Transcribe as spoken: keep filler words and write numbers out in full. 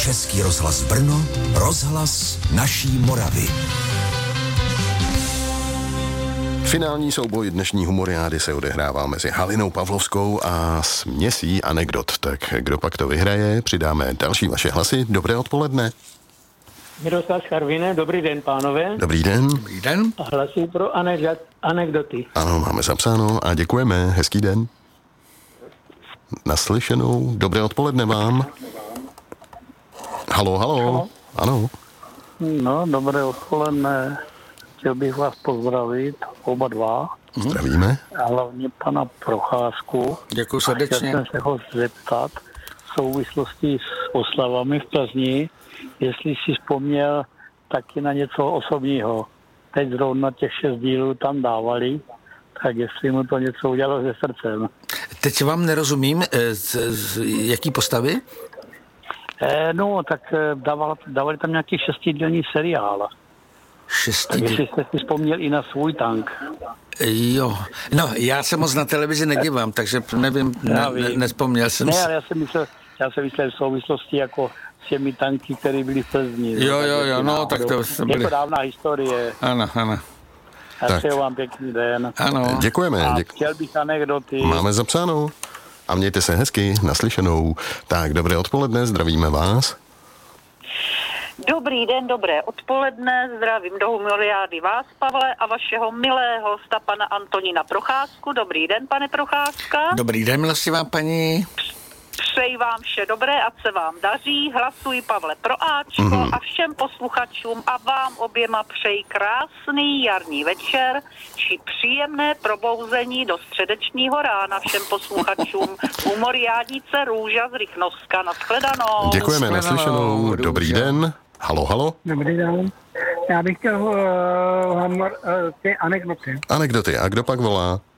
Český rozhlas Brno, rozhlas naší Moravy. Finální souboj dnešní humoriády se odehrává mezi Halinou Pavlovskou a směsí anekdot. Tak kdo pak to vyhraje? Přidáme další vaše hlasy. Dobré odpoledne. Miroslav Karviné, dobrý den, pánové. Dobrý den. Dobrý den. A hlasuji pro anekdot, anekdoty. Ano, máme zapsáno a děkujeme. Hezký den. Naslyšenou. Dobré odpoledne vám. Halo, halo. halo. Ano. No, dobré odpoledne. Chtěl bych vás pozdravit, oba dva. Zdravíme. A hlavně pana Procházku. Děkuji srdečně. Chtěl jsem se ho zeptat v souvislosti s oslavami v Plzni, jestli si vzpomněl taky na něco osobního. Teď zrovna těch šest dílů tam dávali, tak jestli mu to něco udělalo se srdcem. Teď vám nerozumím, z, z jaký postavy? Eh, no, tak dávali, dávali tam nějaký šestidílný seriál. Šestý Tak jestli jste si vzpomněl i na svůj tank. Jo, no já se moc na televizi nedívám, takže nevím, ne, ne, nespomněl jsem ne, si. ale já jsem myslel, já jsem myslel v souvislosti jako s těmi tanky, které byly v Plzni. Jo, jo, jo, no, tak to byly. Je to dávná historie. Ano, ano. A přeju vám pěkný den. Ano. Děkujeme. A Děk... chtěl bych anekdoty. Máme zapsáno. A mějte se hezky, naslyšenou. Tak, dobré odpoledne, zdravíme vás. Dobrý den, dobré odpoledne, zdravím do humoriády vás, Pavle, a vašeho milého hosta, pana Antonína Procházku. Dobrý den, pane Procházka. Dobrý den, milostivá paní. Přeji vám vše dobré, ať se vám daří. Hlasuji, Pavle, pro Ačko mm. a všem posluchačům a vám oběma přeji krásný jarní večer či příjemné probouzení do středečního rána všem posluchačům humoriádnice Růža z Rychnovska. Nashledanou. Děkujeme, naslyšenou. Dobrý den. Halo, halo. Dobrý den. Já bych chtěl uh, uh, ty anekdoty. Anekdoty. A kdo pak volá?